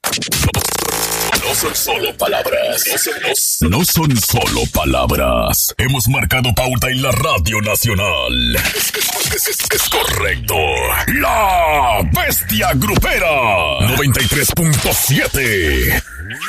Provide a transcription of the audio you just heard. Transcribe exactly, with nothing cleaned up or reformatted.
No son solo palabras. No son, no, no son solo palabras. Hemos marcado pauta en la Radio Nacional. Es, es, es, es correcto. La Bestia Grupera. noventa y tres punto siete.